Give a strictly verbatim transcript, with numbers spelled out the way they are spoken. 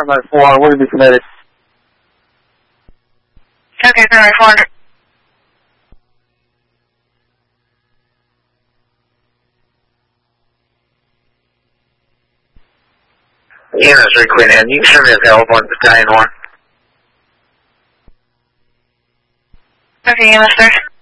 seven nine four, we're going to be committed. Okay, seven nine four hundred. E M S three Queen Anne, you can send me a available on Battalion one. Okay, E M S three.